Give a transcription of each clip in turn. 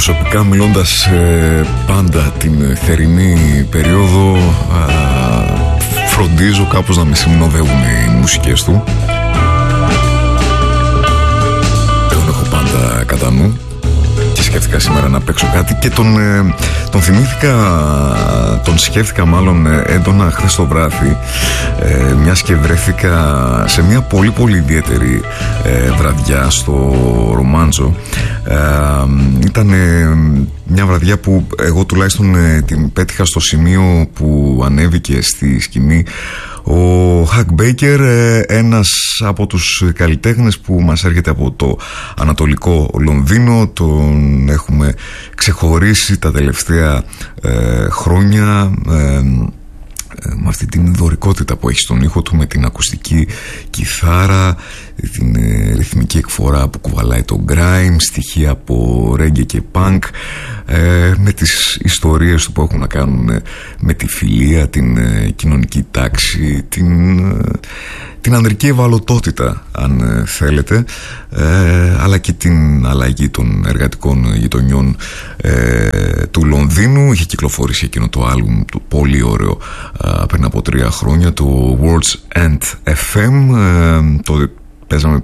προσωπικά μιλώντας, πάντα την θερινή περίοδο φροντίζω κάπως να με συνοδεύουν οι μουσικές του. Τον έχω πάντα κατά νου και σκέφτηκα σήμερα να παίξω κάτι και τον θυμήθηκα, τον σκέφτηκα μάλλον έντονα χθες το βράδυ, μιας και βρέθηκα σε μια πολύ πολύ ιδιαίτερη βραδιά στο Ρομάντζο. Ήταν μια βραδιά που εγώ τουλάχιστον την πέτυχα στο σημείο που ανέβηκε στη σκηνή ο Hak Baker, ένας από τους καλλιτέχνες που μας έρχεται από το Ανατολικό Λονδίνο. Τον έχουμε ξεχωρίσει τα τελευταία χρόνια με αυτή την δωρικότητα που έχει στον ήχο του, με την ακουστική κιθάρα, την ρυθμική εκφορά που κουβαλάει το grime, στοιχεία από reggae και punk, με τις ιστορίες του που έχουν να κάνουν με τη φιλία, την κοινωνική τάξη, την ανδρική ευαλωτότητα αν θέλετε, αλλά και την αλλαγή των εργατικών γειτονιών του Λονδίνου. Είχε κυκλοφορήσει εκείνο το άλμπουμ του πολύ ωραίο πριν από 3 χρόνια, το World's End FM. Το παίζαμε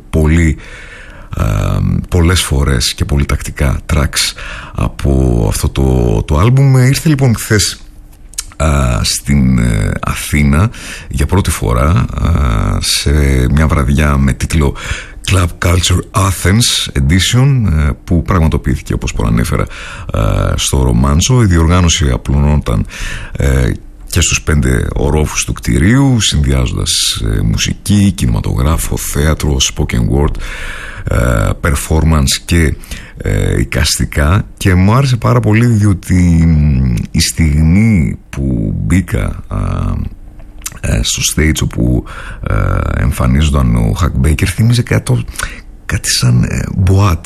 πολλές φορές και πολύ τακτικά tracks από αυτό το άλμπουμ. Ήρθε λοιπόν χθες στην Αθήνα για πρώτη φορά σε μια βραδιά με τίτλο Club Culture Athens Edition, που πραγματοποιήθηκε, όπως προανέφερα, στο Ρομάντζο. Η διοργάνωση απλωνόταν και στους 5 ορόφους του κτηρίου, συνδυάζοντας μουσική, κινηματογράφο, θέατρο, spoken word, performance και εικαστικά. Και μου άρεσε πάρα πολύ διότι η στιγμή που μπήκα στο stage όπου εμφανίζονταν ο Hak Baker θύμιζε κάτι σαν μποάτ.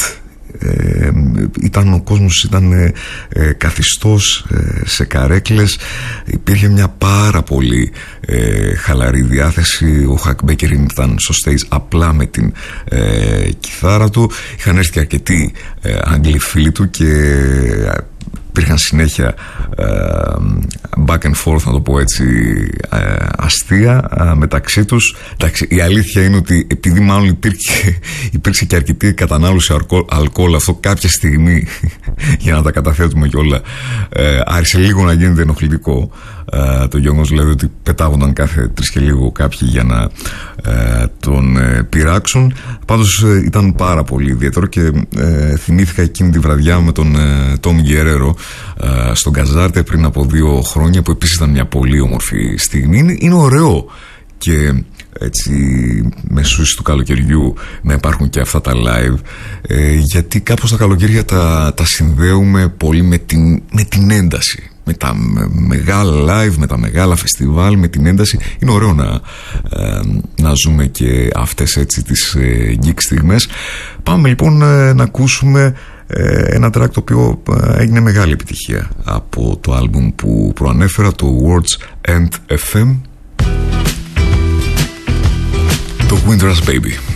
Ο κόσμος ήταν καθιστός σε καρέκλες, υπήρχε μια πάρα πολύ χαλαρή διάθεση. Ο Hak Baker ήταν στο stage απλά με την κιθάρα του. Είχαν έρθει αρκετοί Άγγλοι φίλοι του και υπήρχαν συνέχεια back and forth, να το πω έτσι, αστεία μεταξύ τους. Εντάξει, η αλήθεια είναι ότι επειδή μάλλον υπήρξε και αρκετή κατανάλωση αλκοόλ αυτό κάποια στιγμή, για να τα καταθέτουμε κιόλα, άρχισε λίγο να γίνεται ενοχλητικό το γεγονός, δηλαδή ότι πετάγονταν κάθε 3 και λίγο κάποιοι για να τον πειράξουν. Πάντως ήταν πάρα πολύ ιδιαίτερο και θυμήθηκα εκείνη τη βραδιά με τον Τόμι Γκερέρο στον Καζάρτε πριν από 2 χρόνια, που επίσης ήταν μια πολύ όμορφη στιγμή. Είναι ωραίο και έτσι μεσούσεις του καλοκαιριού να υπάρχουν και αυτά τα live, γιατί κάπως τα καλοκαίρια τα συνδέουμε πολύ με την ένταση, με τα μεγάλα live, με τα μεγάλα φεστιβάλ, με την ένταση. Είναι ωραίο να ζούμε και αυτές έτσι τις geek στιγμές. Πάμε λοιπόν να ακούσουμε ένα track το οποίο έγινε μεγάλη επιτυχία από το άλμπουμ που προανέφερα, το World's End FM, το Winter's Baby.